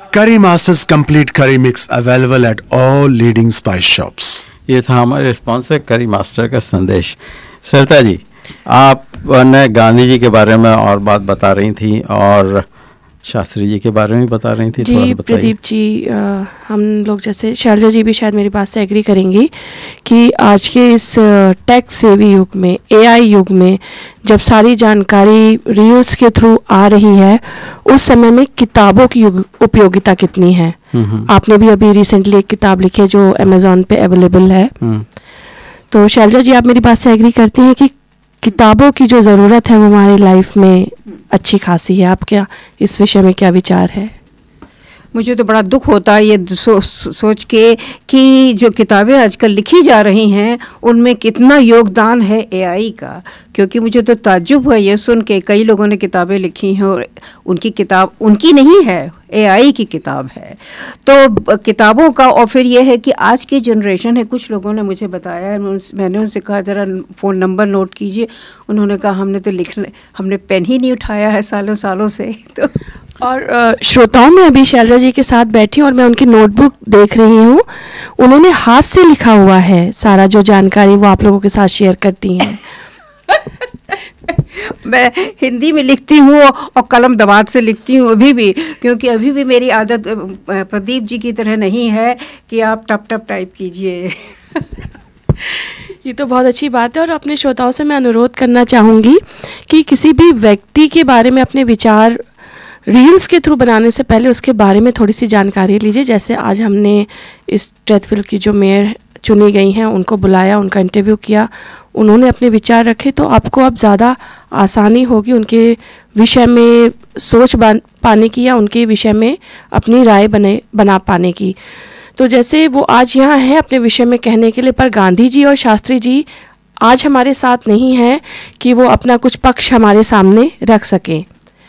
Curry Masters Complete Curry Mix available at all leading spice shops. ये था हमारे sponsor करी मास्टर का संदेश। सरिता जी, आपने गांधी जी के बारे में और बात बता रही थी और शास्त्री जी के बारे में बता रही थी। जी प्रदीप जी, हम लोग जैसे शैलजा जी भी शायद मेरी बात से एग्री करेंगी कि आज के इस टेक सेवी युग में, एआई युग में, जब सारी जानकारी रील्स के थ्रू आ रही है, उस समय में किताबों की उपयोगिता कितनी है। आपने भी अभी रिसेंटली एक किताब लिखी है जो अमेज़ॉन पे अवेलेबल है। तो शैलजा जी, आप मेरी बात से एग्री करती हैं कि किताबों की जो ज़रूरत है वो हमारी लाइफ में अच्छी खासी है। आप क्या इस विषय में क्या विचार है? मुझे तो बड़ा दुख होता है ये सोच के कि जो किताबें आजकल लिखी जा रही हैं उनमें कितना योगदान है एआई का। क्योंकि मुझे तो ताज्जुब हुआ ये सुन के, कई लोगों ने किताबें लिखी हैं और उनकी किताब उनकी नहीं है, एआई की किताब है। तो किताबों का, और फिर ये है कि आज की जनरेशन है, कुछ लोगों ने मुझे बताया, मैंने उनसे कहा ज़रा फ़ोन नंबर नोट कीजिए। उन्होंने कहा हमने पेन ही नहीं उठाया है सालों सालों से। तो और श्रोताओं में अभी शैलजा जी के साथ बैठी और मैं उनकी नोटबुक देख रही हूँ। उन्होंने हाथ से लिखा हुआ है सारा जो जानकारी वो आप लोगों के साथ शेयर करती हैं। मैं हिंदी में लिखती हूँ और कलम दवात से लिखती हूँ अभी भी, क्योंकि अभी भी मेरी आदत प्रदीप जी की तरह नहीं है कि आप टप टप टाइप कीजिए। ये तो बहुत अच्छी बात है। और अपने श्रोताओं से मैं अनुरोध करना चाहूँगी कि किसी भी व्यक्ति के बारे में अपने विचार रील्स के थ्रू बनाने से पहले उसके बारे में थोड़ी सी जानकारी लीजिए। जैसे आज हमने इस स्ट्रैथविल की जो मेयर चुनी गई हैं उनको बुलाया, उनका इंटरव्यू किया, उन्होंने अपने विचार रखे, तो आपको अब ज़्यादा आसानी होगी उनके विषय में सोच पाने की या उनके विषय में अपनी राय बना पाने की। तो जैसे वो आज यहाँ हैं अपने विषय में कहने के लिए, पर गांधी जी और शास्त्री जी आज हमारे साथ नहीं हैं कि वो अपना कुछ पक्ष हमारे सामने रख सकें।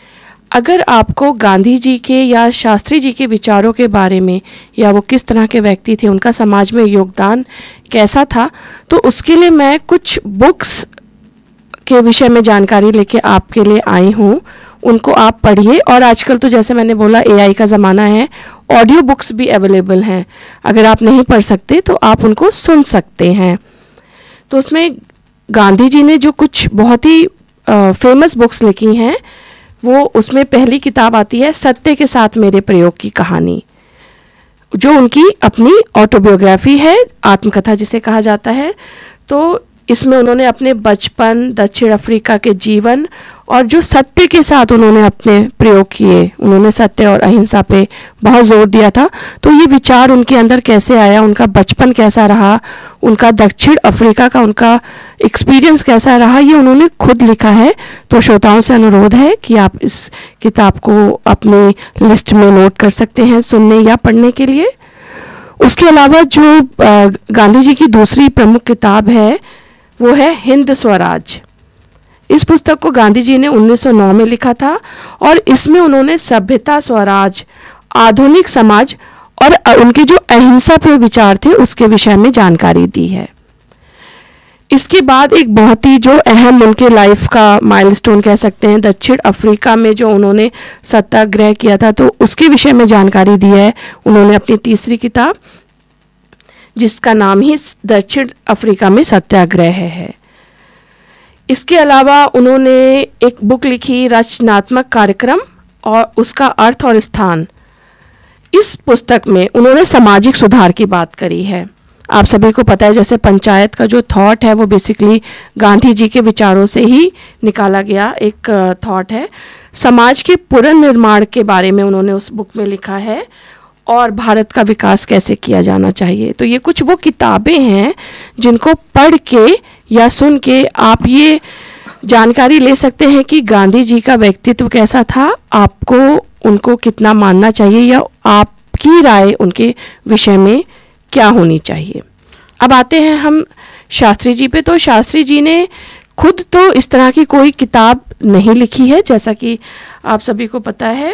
अगर आपको गांधी जी के या शास्त्री जी के विचारों के बारे में, या वो किस तरह के व्यक्ति थे, उनका समाज में योगदान कैसा था, तो उसके लिए मैं कुछ बुक्स के विषय में जानकारी लेके आपके लिए आई हूँ। उनको आप पढ़िए। और आजकल तो जैसे मैंने बोला एआई का ज़माना है, ऑडियो बुक्स भी अवेलेबल हैं। अगर आप नहीं पढ़ सकते तो आप उनको सुन सकते हैं। तो उसमें गांधी जी ने जो कुछ बहुत ही फेमस बुक्स लिखी हैं, वो उसमें पहली किताब आती है सत्य के साथ मेरे प्रयोग की कहानी, जो उनकी अपनी ऑटोबायोग्राफी है, आत्मकथा जिसे कहा जाता है। तो इसमें उन्होंने अपने बचपन, दक्षिण अफ्रीका के जीवन और जो सत्य के साथ उन्होंने अपने प्रयोग किए, उन्होंने सत्य और अहिंसा पे बहुत जोर दिया था। तो ये विचार उनके अंदर कैसे आया, उनका बचपन कैसा रहा, उनका दक्षिण अफ्रीका का उनका एक्सपीरियंस कैसा रहा, ये उन्होंने खुद लिखा है। तो श्रोताओं से अनुरोध है कि आप इस किताब को अपनी लिस्ट में नोट कर सकते हैं सुनने या पढ़ने के लिए। उसके अलावा जो गांधी जी की दूसरी प्रमुख किताब है वो है हिंद स्वराज। इस पुस्तक को गांधी जी ने 1909 में लिखा था और इसमें उन्होंने सभ्यता, स्वराज, आधुनिक समाज और उनके जो अहिंसा पर विचार थे उसके विषय में जानकारी दी है। इसके बाद एक बहुत ही जो अहम उनके लाइफ का माइलस्टोन कह सकते हैं, दक्षिण अफ्रीका में जो उन्होंने सत्याग्रह किया था, तो उसके विषय में जानकारी दी है उन्होंने अपनी तीसरी किताब, जिसका नाम ही दक्षिण अफ्रीका में सत्याग्रह है। इसके अलावा उन्होंने एक बुक लिखी रचनात्मक कार्यक्रम और उसका अर्थ और स्थान। इस पुस्तक में उन्होंने सामाजिक सुधार की बात करी है। आप सभी को पता है जैसे पंचायत का जो थॉट है वो बेसिकली गांधी जी के विचारों से ही निकाला गया एक थॉट है। समाज के पुनर्निर्माण के बारे में उन्होंने उस बुक में लिखा है और भारत का विकास कैसे किया जाना चाहिए। तो ये कुछ वो किताबें हैं जिनको पढ़ के या सुन के आप ये जानकारी ले सकते हैं कि गांधी जी का व्यक्तित्व कैसा था, आपको उनको कितना मानना चाहिए या आपकी राय उनके विषय में क्या होनी चाहिए। अब आते हैं हम शास्त्री जी पे। तो शास्त्री जी ने खुद तो इस तरह की कोई किताब नहीं लिखी है, जैसा कि आप सभी को पता है।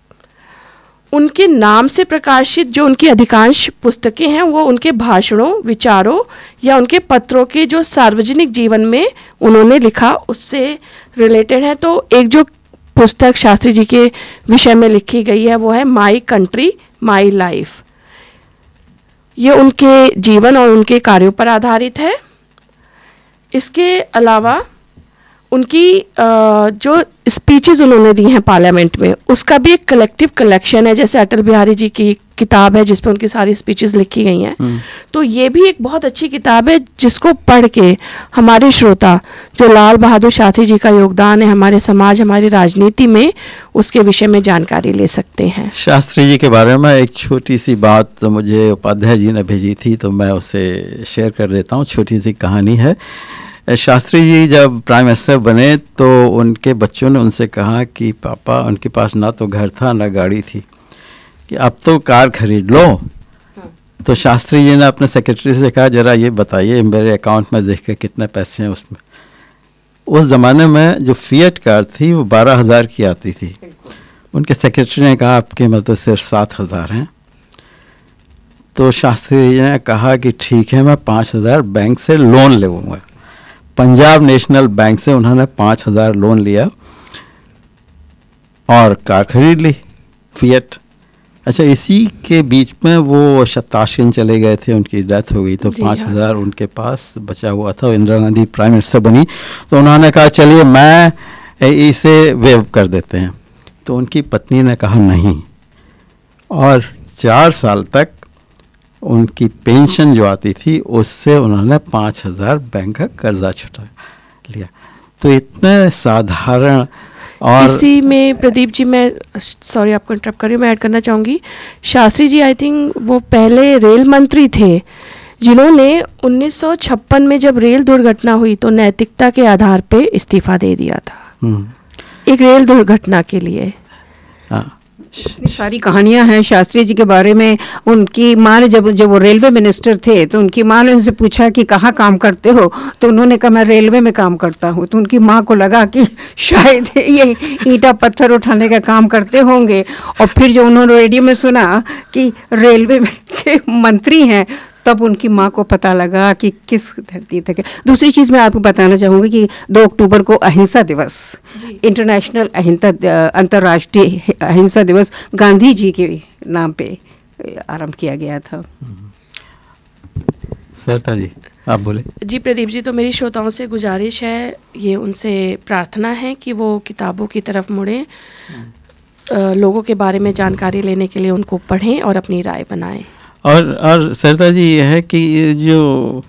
उनके नाम से प्रकाशित जो उनकी अधिकांश पुस्तकें हैं वो उनके भाषणों, विचारों या उनके पत्रों के जो सार्वजनिक जीवन में उन्होंने लिखा उससे रिलेटेड है। तो एक जो पुस्तक शास्त्री जी के विषय में लिखी गई है वो है माई कंट्री माई लाइफ। ये उनके जीवन और उनके कार्यों पर आधारित है। इसके अलावा उनकी जो स्पीचेस उन्होंने दी हैं पार्लियामेंट में, उसका भी एक कलेक्टिव कलेक्शन है। जैसे अटल बिहारी जी की किताब है जिस पर उनकी सारी स्पीचेस लिखी गई हैं। तो ये भी एक बहुत अच्छी किताब है जिसको पढ़ के हमारे श्रोता जो लाल बहादुर शास्त्री जी का योगदान है हमारे समाज, हमारी राजनीति में, उसके विषय में जानकारी ले सकते हैं। शास्त्री जी के बारे में एक छोटी सी बात तो मुझे उपाध्याय जी ने भेजी थी, तो मैं उसे शेयर कर देता हूँ। छोटी सी कहानी है। शास्त्री जी जब प्राइम मिनिस्टर बने तो उनके बच्चों ने उनसे कहा कि पापा, उनके पास ना तो घर था ना गाड़ी थी, कि अब तो कार खरीद लो। तो शास्त्री जी ने अपने सेक्रेटरी से कहा, जरा ये बताइए मेरे अकाउंट में देख के कितने पैसे हैं उसमें। उस ज़माने में जो फिएट कार थी वो 12,000 की आती थी। उनके सेक्रेटरी ने कहा आपके में तो सिर्फ 7,000 हैं। तो शास्त्री जी ने कहा कि ठीक है, मैं 5,000 बैंक से लोन ले लूँगा। पंजाब नेशनल बैंक से उन्होंने 5,000 लोन लिया और कार खरीद ली फिएट। अच्छा, इसी के बीच में वो शताशिन चले गए थे, उनकी डेथ हो गई, तो 5,000 उनके पास बचा हुआ था। इंदिरा गांधी प्राइम मिनिस्टर बनी तो उन्होंने कहा चलिए मैं इसे वेव कर देते हैं। तो उनकी पत्नी ने कहा नहीं, और 4 साल तक उनकी पेंशन जो आती थी उससे उन्होंने 5,000 बैंक का कर्जा छुटा लिया। तो इतने साधारण। और इसी में प्रदीप जी, मैं सॉरी आपको इंटरप्ट कर रही हूँ, मैं ऐड करना चाहूँगी, शास्त्री जी आई थिंक वो पहले रेल मंत्री थे जिन्होंने 1956 में जब रेल दुर्घटना हुई तो नैतिकता के आधार पे इस्तीफा दे दिया था, एक रेल दुर्घटना के लिए। हाँ, इतनी सारी कहानियां हैं शास्त्री जी के बारे में। उनकी माँ ने जब वो रेलवे मिनिस्टर थे तो उनकी माँ ने उनसे पूछा कि कहाँ काम करते हो, तो उन्होंने कहा मैं रेलवे में काम करता हूँ। तो उनकी माँ को लगा कि शायद ये ईंटा पत्थर उठाने का काम करते होंगे, और फिर जो उन्होंने रेडियो में सुना कि रेलवे में के मंत्री हैं तब उनकी माँ को पता लगा कि किस धरती तक है। दूसरी चीज़ मैं आपको बताना चाहूँगी कि 2 अक्टूबर को अहिंसा दिवस, इंटरनेशनल अंतर्राष्ट्रीय अहिंसा दिवस गांधी जी के नाम पे आरंभ किया गया था। सरता जी आप बोले। जी प्रदीप जी, तो मेरी श्रोताओं से गुजारिश है, ये उनसे प्रार्थना है कि वो किताबों की तरफ मुड़ें, लोगों के बारे में जानकारी लेने के लिए उनको पढ़ें और अपनी राय बनाएं। और सरता जी ये है कि जो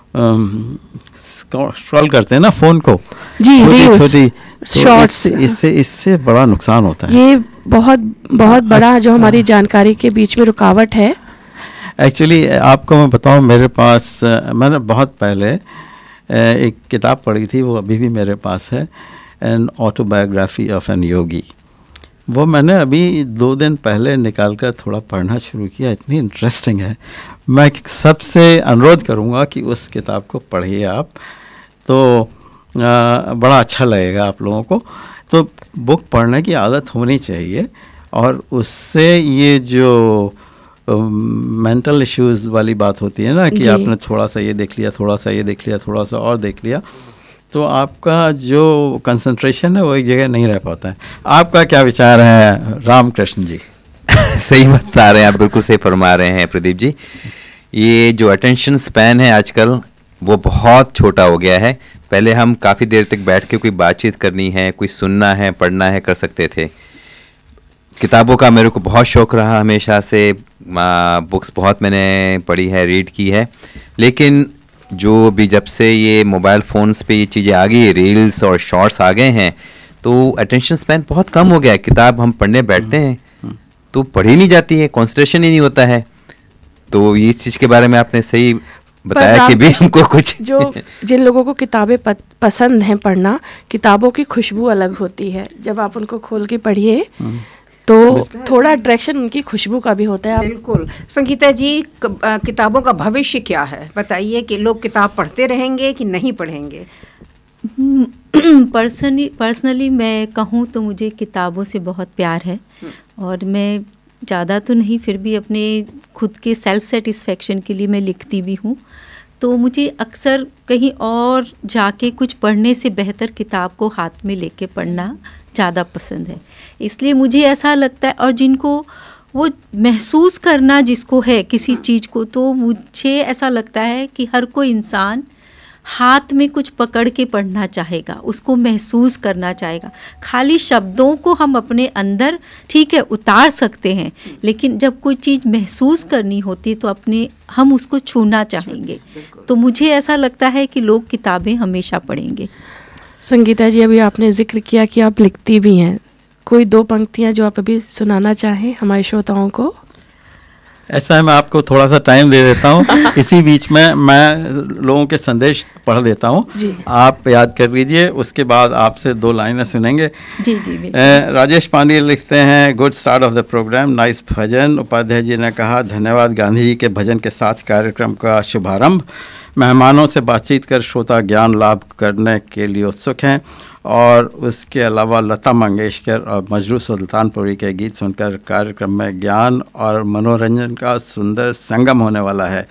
स्क्रॉल करते हैं ना फ़ोन को, जी, छोटी शॉर्ट्स, इससे बड़ा नुकसान होता है। ये बहुत बड़ा जो हमारी जानकारी के बीच में रुकावट है। एक्चुअली आपको मैं बताऊं, मेरे पास मैंने बहुत पहले एक किताब पढ़ी थी, वो अभी भी मेरे पास है, एन ऑटोबायोग्राफी ऑफ एन योगी। वो मैंने अभी 2 दिन पहले निकाल कर थोड़ा पढ़ना शुरू किया, इतनी इंटरेस्टिंग है। मैं सबसे अनुरोध करूँगा कि उस किताब को पढ़िए आप, तो बड़ा अच्छा लगेगा आप लोगों को। तो बुक पढ़ने की आदत होनी चाहिए, और उससे ये जो मेंटल इश्यूज़ वाली बात होती है ना कि आपने थोड़ा सा ये देख लिया, थोड़ा सा ये देख लिया, थोड़ा सा और देख लिया, तो आपका जो कंसंट्रेशन है वो एक जगह नहीं रह पाता है। आपका क्या विचार है रामकृष्ण जी? सही बता रहे हैं आप, बिल्कुल सही फरमा रहे हैं प्रदीप जी। ये जो अटेंशन स्पैन है आजकल वो बहुत छोटा हो गया है। पहले हम काफ़ी देर तक बैठ के कोई बातचीत करनी है, कोई सुनना है, पढ़ना है, कर सकते थे। किताबों का मेरे को बहुत शौक़ रहा हमेशा से, बुक्स बहुत मैंने पढ़ी है, रीड की है। लेकिन जो भी जब से ये मोबाइल फ़ोन्स पे ये चीज़ें आ गई, रील्स और शॉर्ट्स आ गए हैं, तो अटेंशन स्पैन बहुत कम हो गया है। किताब हम पढ़ने बैठते हैं तो पढ़ी नहीं जाती है, कंसंट्रेशन ही नहीं होता है। तो इस चीज़ के बारे में आपने सही बताया कि भी हमको कुछ जो जिन लोगों को किताबें पसंद हैं पढ़ना, किताबों की खुशबू अलग होती है। जब आप उनको खोल के पढ़िए तो थोड़ा अट्रैक्शन उनकी खुशबू का भी होता है। बिल्कुल। संगीता जी, किताबों का भविष्य क्या है, बताइए कि लोग किताब पढ़ते रहेंगे कि नहीं पढ़ेंगे? पर्सनली मैं कहूँ तो मुझे किताबों से बहुत प्यार है, और मैं ज़्यादा तो नहीं, फिर भी अपने खुद के सेल्फ सेटिस्फेक्शन के लिए मैं लिखती भी हूँ। तो मुझे अक्सर कहीं और जाके कुछ पढ़ने से बेहतर किताब को हाथ में लेके पढ़ना ज़्यादा पसंद है। इसलिए मुझे ऐसा लगता है, और जिनको वो महसूस करना जिसको है किसी चीज़ को, तो मुझे ऐसा लगता है कि हर कोई इंसान हाथ में कुछ पकड़ के पढ़ना चाहेगा, उसको महसूस करना चाहेगा। खाली शब्दों को हम अपने अंदर ठीक है उतार सकते हैं, लेकिन जब कोई चीज़ महसूस करनी होती है तो हम उसको छूना चाहेंगे। तो मुझे ऐसा लगता है कि लोग किताबें हमेशा पढ़ेंगे। संगीता जी, अभी आपने जिक्र किया कि आप लिखती भी हैं, कोई 2 पंक्तियां जो आप अभी सुनाना चाहें हमारे श्रोताओं को? ऐसा है, मैं आपको थोड़ा सा टाइम दे देता हूँ। इसी बीच में मैं लोगों के संदेश पढ़ देता हूँ, आप याद कर लीजिए, उसके बाद आपसे 2 लाइनें सुनेंगे। जी जी। राजेश पांडे लिखते हैं, good start of the programme, nice भजन। उपाध्याय जी ने कहा, धन्यवाद, गांधी जी के भजन के साथ कार्यक्रम का शुभारंभ। मेहमानों से बातचीत कर श्रोता ज्ञान लाभ करने के लिए उत्सुक हैं, और उसके अलावा लता मंगेशकर और मजरू सुल्तानपुरी के गीत सुनकर कार्यक्रम में ज्ञान और मनोरंजन का सुंदर संगम होने वाला है।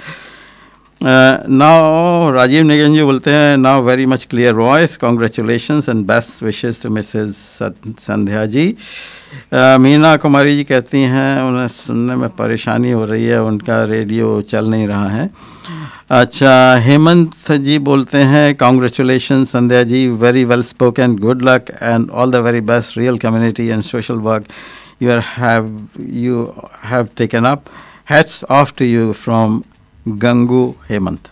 नाउ राजीव निगम जी बोलते हैं, now very much clear voice, congratulations and best wishes to Mrs Sandhya ji. Meena Kumari ji कहती हैं, उन्हें सुनने में परेशानी हो रही है, उनका रेडियो चल नहीं रहा है। अच्छा, हेमंत जी बोलते हैं, congratulation Sandhya ji, very well spoken, good luck and all the very best, real community and social work you have taken up, hats off to you from Gangu Hemant.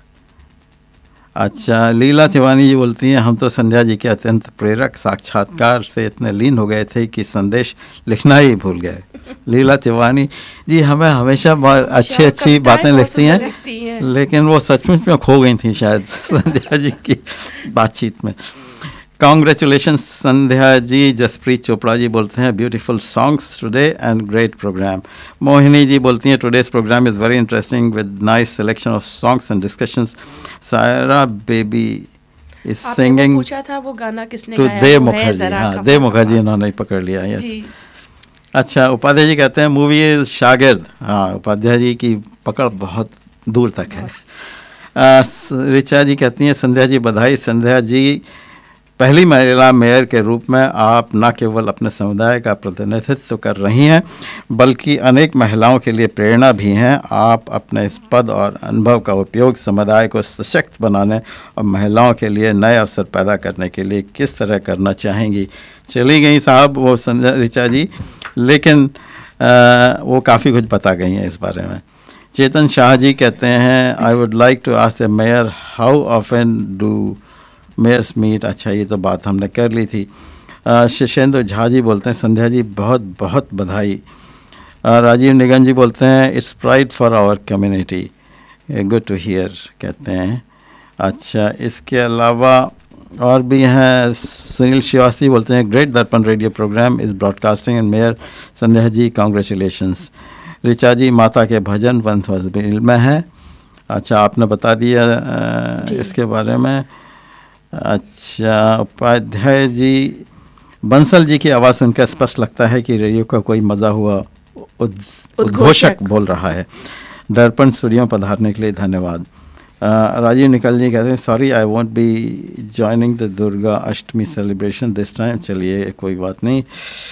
अच्छा, लीला तिवारी जी बोलती हैं, हम तो संध्या जी के अत्यंत प्रेरक साक्षात्कार से इतने लीन हो गए थे कि संदेश लिखना ही भूल गए। लीला तिवारी जी हमें हमेशा अच्छी बातें लिखती हैं, लेकिन वो सचमुच में खो गई थी शायद संध्या जी की बातचीत में। कॉन्ग्रेचुलेशन संध्या जी। जसप्रीत चोपड़ा जी बोलते हैं, beautiful songs today and great programme. Mohini ji बोलती हैं, today's programme is very interesting with nice selection of songs and discussions. Saira baby is singing, पूछा था वो गाना किसने तो गाया? देव मुखर्जी, हाँ देव मुखर्जी इन्होंने पकड़ लिया। यस। अच्छा, उपाध्याय जी कहते हैं, मूवी इज शागिर्द। हाँ, उपाध्याय जी की पकड़ बहुत दूर तक है। ऋचा जी कहती हैं, संध्या जी बधाई। संध्या जी, पहली महिला मेयर के रूप में आप न केवल अपने समुदाय का प्रतिनिधित्व कर रही हैं, बल्कि अनेक महिलाओं के लिए प्रेरणा भी हैं। आप अपने इस पद और अनुभव का उपयोग समुदाय को सशक्त बनाने और महिलाओं के लिए नए अवसर पैदा करने के लिए किस तरह करना चाहेंगी? चली गई साहब वो संध्या ऋचा जी, लेकिन वो काफ़ी कुछ बता गई हैं इस बारे में। चेतन शाह जी कहते हैं, I would like to ask the mayor, how often do Myers meet. अच्छा, ये तो बात हमने कर ली थी। शिशेंद्र झा जी बोलते हैं, संध्या जी बहुत बहुत बधाई। राजीव निगम जी बोलते हैं, it's pride for our community, good to here कहते हैं। अच्छा, इसके अलावा और भी हैं। सुनील श्रीवास्तव बोलते हैं, ग्रेट दर्पण radio programme is broadcasting and mayor Sandhya ji congratulations. Richa जी, माता के भजन वंशवल में है। अच्छा, आपने बता दिया इसके बारे में। अच्छा, उपाध्याय जी, बंसल जी की आवाज़ सुनकर स्पष्ट लगता है कि रेडियो का कोई मज़ा हुआ उद्घोषक बोल रहा है। दर्पण स्टूडियो पधारने के लिए धन्यवाद। राजीव निकल जी कहते हैं, sorry I want B joining the Durga Ashtami celebration this time. चलिए, कोई बात नहीं।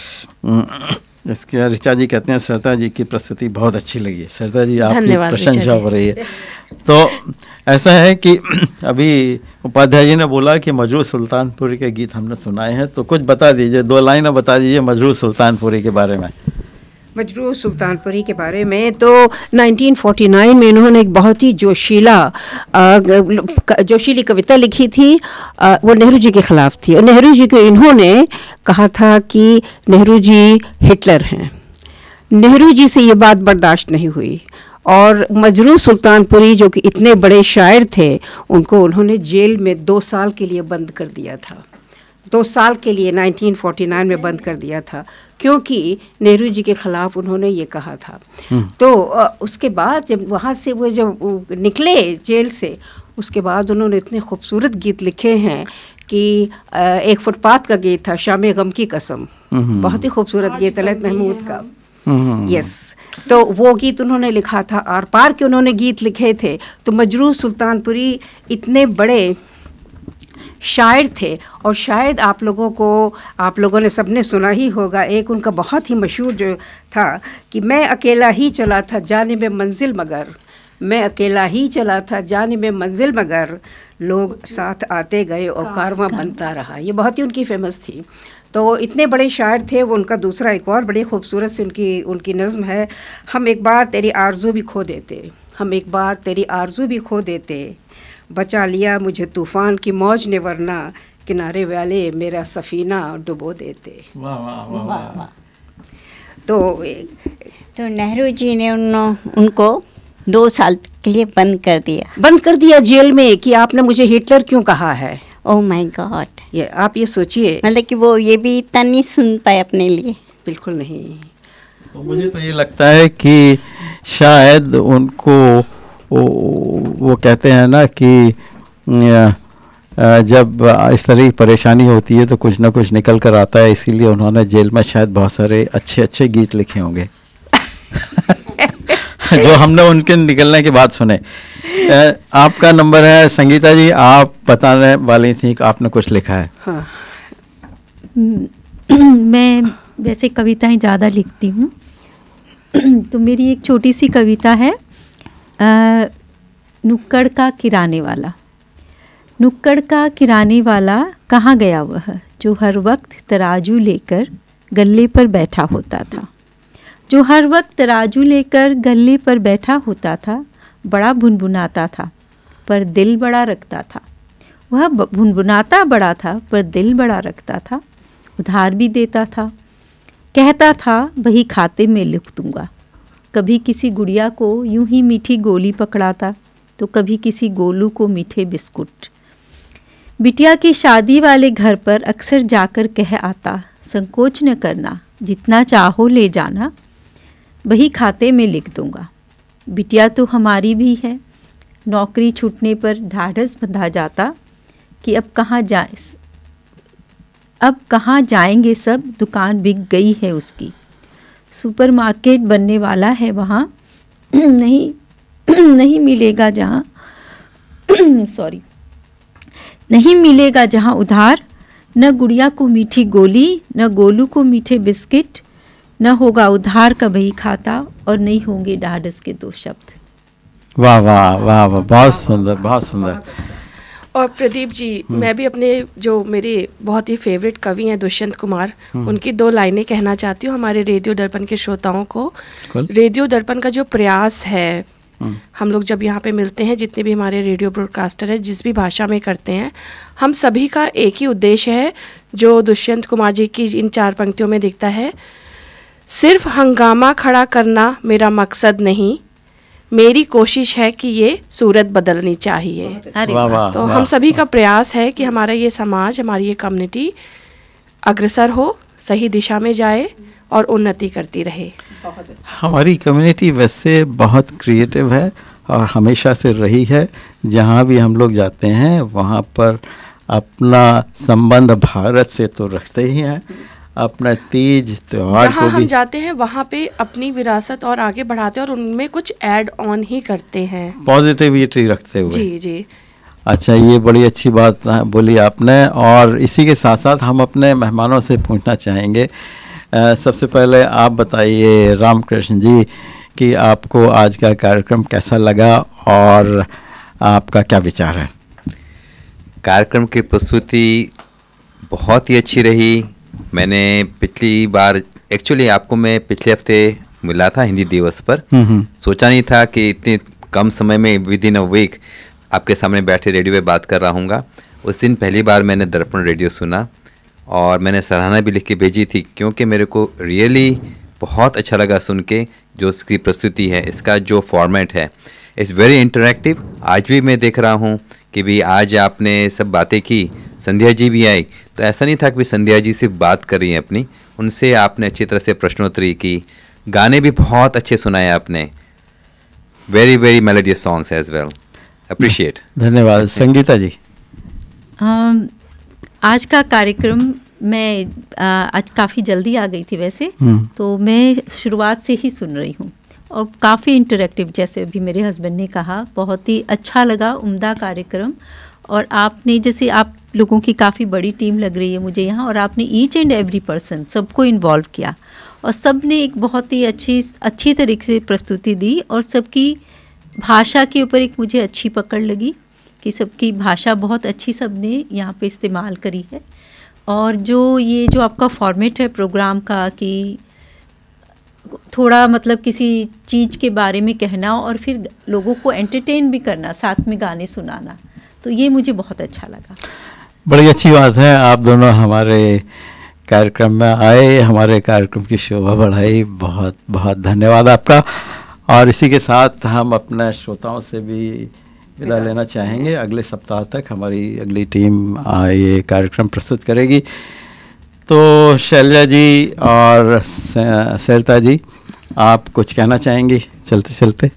इसके ऋचा जी कहते हैं, सरता जी की प्रस्तुति बहुत अच्छी लगी। सरता जी, आपकी प्रशंसा हो रही है। तो ऐसा है कि अभी उपाध्याय जी ने बोला कि मजरू सुल्तानपुरी के गीत हमने सुनाए हैं, तो कुछ बता दीजिए, 2 लाइनें बता दीजिए मजरू सुल्तानपुरी के बारे में। मजरू सुल्तानपुरी के बारे में तो 1949 में इन्होंने एक बहुत ही जोशीली कविता लिखी थी। वो नेहरू जी के ख़िलाफ़ थी, और नेहरू जी को इन्होंने कहा था कि नेहरू जी हिटलर हैं। नेहरू जी से ये बात बर्दाश्त नहीं हुई, और मजरू सुल्तानपुरी जो कि इतने बड़े शायर थे, उनको उन्होंने जेल में 2 साल के लिए बंद कर दिया था। 2 साल के लिए 1949 में बंद कर दिया था, क्योंकि नेहरू जी के ख़िलाफ़ उन्होंने ये कहा था। तो उसके बाद जब वहाँ से वो जब निकले जेल से, उसके बाद उन्होंने इतने खूबसूरत गीत लिखे हैं कि एक फुटपाथ का गीत था, शाम गम की कसम, बहुत ही खूबसूरत गीत, तलत महमूद का। यस, तो वो गीत उन्होंने लिखा था। आर पार के उन्होंने गीत लिखे थे। तो मजरू सुल्तानपुरी इतने बड़े शायर थे। और शायद आप लोगों ने सबने सुना ही होगा, एक उनका बहुत ही मशहूर जो था कि मैं अकेला ही चला था जानिब मंजिल मगर, मैं अकेला ही चला था जानिब मंजिल मगर, लोग साथ आते गए और कारवां बनता रहा। ये बहुत ही उनकी फेमस थी। तो इतने बड़े शायर थे वो। उनका दूसरा एक और बड़ी खूबसूरत सी उनकी नज़्म है, हम एक बार तेरी आरज़ू भी खो देते, हम एक बार तेरी आरज़ू भी खो देते, बचा लिया मुझे तूफ़ान की मौज ने वरना किनारे वाले मेरा सफ़ीना डुबो देते। वाह वाह वाह वाह। तो नेहरू जी ने उनको 2 साल के लिए बंद कर दिया जेल में कि आपने मुझे हिटलर क्यों कहा है। Oh my God. ये आप ये सोचिए, मतलब कि वो ये भी इतना नहीं सुन पाए अपने लिए। बिल्कुल नहीं। तो मुझे तो ये लगता है कि शायद उनको वो कहते हैं ना कि जब इस तरह की परेशानी होती है तो कुछ ना कुछ निकल कर आता है, इसीलिए उन्होंने जेल में शायद बहुत सारे अच्छे अच्छे गीत लिखे होंगे जो हमने उनके निकलने के बाद सुने। आपका नंबर है संगीता जी, आप बताने वाली थी कि आपने कुछ लिखा है। हाँ। मैं वैसे कविताएं ज़्यादा लिखती हूँ तो मेरी एक छोटी सी कविता है, नुक्कड़ का किराने वाला। नुक्कड़ का किराने वाला कहाँ गया वह, जो हर वक्त तराजू लेकर गल्ले पर बैठा होता था, जो हर वक्त तराजू लेकर गल्ले पर बैठा होता था। बड़ा भुनभुनाता था पर दिल बड़ा रखता था, वह भुनभुनाता बड़ा था पर दिल बड़ा रखता था। उधार भी देता था, कहता था वही खाते में लिख दूंगा। कभी किसी गुड़िया को यूं ही मीठी गोली पकड़ाता तो कभी किसी गोलू को मीठे बिस्कुट। बिटिया की शादी वाले घर पर अक्सर जाकर कह आता, संकोच न करना, जितना चाहो ले जाना, वही खाते में लिख दूंगा। बिटिया तो हमारी भी है। नौकरी छूटने पर ढाढ़स बंधा जाता कि अब कहाँ जाएंगे सब, दुकान बिक गई है उसकी। सुपरमार्केट बनने वाला है वहाँ, नहीं मिलेगा जहाँ नहीं मिलेगा जहाँ उधार। न गुड़िया को मीठी गोली, न गोलू को मीठे बिस्किट, न होगा उधार का बही खाता और नहीं होंगे ढाढ़स के 2 शब्द। वाह वाह वाह वाह, बहुत सुंदर बहुत सुंदर। और प्रदीप जी, मैं भी अपने जो मेरे बहुत ही फेवरेट कवि हैं दुष्यंत कुमार, उनकी 2 लाइनें कहना चाहती हूँ हमारे रेडियो दर्पण के श्रोताओं को। रेडियो दर्पण का जो प्रयास है, हम लोग जब यहाँ पे मिलते हैं, जितने भी हमारे रेडियो ब्रॉडकास्टर हैं, जिस भी भाषा में करते हैं, हम सभी का एक ही उद्देश्य है जो दुष्यंत कुमार जी की इन 4 पंक्तियों में दिखता है। सिर्फ हंगामा खड़ा करना मेरा मकसद नहीं, मेरी कोशिश है कि ये सूरत बदलनी चाहिए। तो हम सभी का प्रयास है कि हमारा ये समाज, हमारी ये कम्युनिटी अग्रसर हो, सही दिशा में जाए और उन्नति करती रहे। हमारी कम्युनिटी वैसे बहुत क्रिएटिव है और हमेशा से रही है। जहाँ भी हम लोग जाते हैं वहाँ पर अपना संबंध भारत से तो रखते ही हैं, अपना तीज त्योहार को भी हम जाते हैं वहाँ पे अपनी विरासत और आगे बढ़ाते हैं और उनमें कुछ ऐड ऑन ही करते हैं, पॉजिटिविटी रखते हुए। जी जी। अच्छा, ये बड़ी अच्छी बात बोली आपने। और इसी के साथ साथ हम अपने मेहमानों से पूछना चाहेंगे, सबसे पहले आप बताइए रामकृष्ण जी कि आपको आज का कार्यक्रम कैसा लगा और आपका क्या विचार है? कार्यक्रम की प्रस्तुति बहुत ही अच्छी रही। मैंने पिछली बार एक्चुअली आपको मैं पिछले हफ्ते मिला था हिंदी दिवस पर। सोचा नहीं था कि इतने कम समय में विद इन अ वीक आपके सामने बैठे रेडियो पे बात कर रहा हूँगा। उस दिन पहली बार मैंने दर्पण रेडियो सुना और मैंने सराहना भी लिख के भेजी थी, क्योंकि मेरे को रियली बहुत अच्छा लगा सुन के जो इसकी प्रस्तुति है, इसका जो फॉर्मेट है, इट्स वेरी इंटरेक्टिव। आज भी मैं देख रहा हूँ कि भी आज आपने सब बातें की, संध्या जी भी आई, तो ऐसा नहीं था कि संध्या जी सिर्फ बात कर रही हैं अपनी, उनसे आपने अच्छी तरह से प्रश्नोत्तरी की, गाने भी बहुत अच्छे सुनाए आपने, very very melodious songs as well, appreciate. धन्यवाद। संगीता जी, आज का कार्यक्रम मैं आज काफ़ी जल्दी आ गई थी वैसे, तो मैं शुरुआत से ही सुन रही हूँ और काफ़ी इंटरेक्टिव, जैसे अभी मेरे हस्बैंड ने कहा, बहुत ही अच्छा लगा, उम्दा कार्यक्रम। और आपने जैसे आप लोगों की काफ़ी बड़ी टीम लग रही है मुझे यहाँ, और आपने ईच एंड एवरी पर्सन सबको इन्वॉल्व किया और सब ने एक बहुत ही अच्छी तरीके से प्रस्तुति दी, और सबकी भाषा के ऊपर एक मुझे अच्छी पकड़ लगी कि सबकी भाषा बहुत अच्छी सबने यहाँ पे इस्तेमाल करी है। और जो आपका फॉर्मेट है प्रोग्राम का कि थोड़ा मतलब किसी चीज़ के बारे में कहना और फिर लोगों को एंटरटेन भी करना, साथ में गाने सुनाना, तो ये मुझे बहुत अच्छा लगा। बड़ी अच्छी बात है, आप दोनों हमारे कार्यक्रम में आए, हमारे कार्यक्रम की शोभा बढ़ाई, बहुत बहुत धन्यवाद आपका। और इसी के साथ हम अपने श्रोताओं से भी विदा लेना चाहेंगे। अगले सप्ताह तक हमारी अगली टीम ये कार्यक्रम प्रस्तुत करेगी। तो शैलजा जी और सरिता जी, आप कुछ कहना चाहेंगी चलते चलते?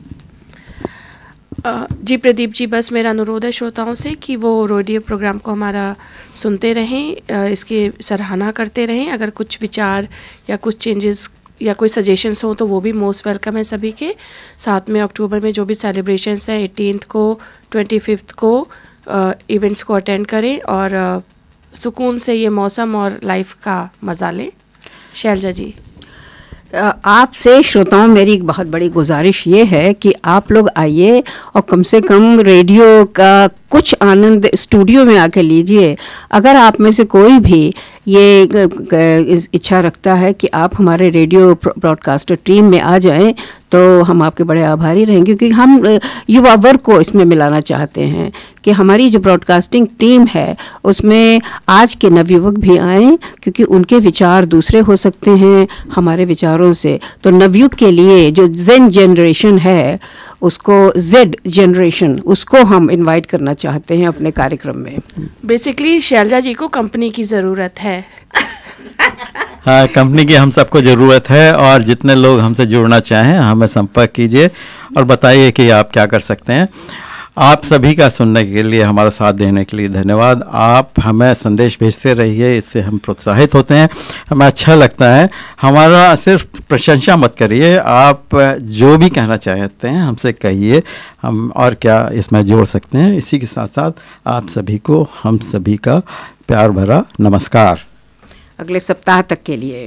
जी प्रदीप जी, बस मेरा अनुरोध है श्रोताओं से कि वो रेडियो प्रोग्राम को हमारा सुनते रहें, इसकी सराहना करते रहें। अगर कुछ विचार या कुछ चेंजेस या कोई सजेशंस हो तो वो भी मोस्ट वेलकम है सभी के। साथ में अक्टूबर में जो भी सेलिब्रेशंस हैं 18th को 25th को इवेंट्स को अटेंड करें और सुकून से ये मौसम और लाइफ का मज़ा लें। शैलजा जी, आपसे श्रोताओं मेरी एक बहुत बड़ी गुजारिश ये है कि आप लोग आइए और कम से कम रेडियो का कुछ आनंद स्टूडियो में आके लीजिए। अगर आप में से कोई भी ये इच्छा रखता है कि आप हमारे रेडियो ब्रॉडकास्टर टीम में आ जाएं तो हम आपके बड़े आभारी रहेंगे, क्योंकि हम युवा वर्ग को इसमें मिलाना चाहते हैं कि हमारी जो ब्रॉडकास्टिंग टीम है उसमें आज के नवयुवक भी आएँ, क्योंकि उनके विचार दूसरे हो सकते हैं हमारे विचारों से। तो नवयुग के लिए जो जेन जनरेशन है उसको, जेड जनरेशन, उसको हम इनवाइट करना चाहते हैं अपने कार्यक्रम में। बेसिकली शैलजा जी को कंपनी की ज़रूरत है। हाँ, कंपनी की हम सबको ज़रूरत है, और जितने लोग हमसे जुड़ना चाहें हमें संपर्क कीजिए और बताइए कि आप क्या कर सकते हैं। आप सभी का सुनने के लिए, हमारा साथ देने के लिए धन्यवाद। आप हमें संदेश भेजते रहिए, इससे हम प्रोत्साहित होते हैं, हमें अच्छा लगता है। हमारा सिर्फ प्रशंसा मत करिए, आप जो भी कहना चाहते हैं हमसे कहिए, हम और क्या इसमें जोड़ सकते हैं। इसी के साथ साथ आप सभी को हम सभी का प्यार भरा नमस्कार। अगले सप्ताह तक के लिए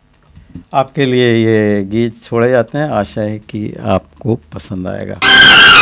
आपके लिए ये गीत छोड़े जाते हैं। आशा है कि आपको पसंद आएगा।